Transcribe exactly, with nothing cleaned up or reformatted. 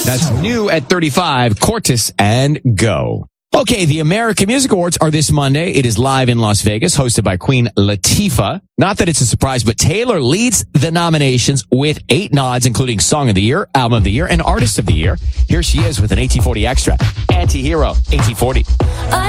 That's new at thirty-five, Cortis and Go. Okay, the American Music Awards are this Monday. It is live in Las Vegas, hosted by Queen Latifah. Not that it's a surprise, but Taylor leads the nominations with eight nods, including Song of the Year, Album of the Year, and Artist of the Year. Here she is with an eighteen forty Extra. Anti-Hero, eighteen forty.